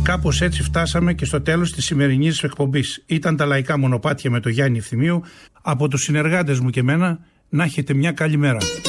Κάπως έτσι φτάσαμε και στο τέλος της σημερινής εκπομπής. Ήταν τα λαϊκά μονοπάτια με το Γιάννη Ευθυμίου. Από τους συνεργάτες μου και εμένα, να έχετε μια καλή μέρα.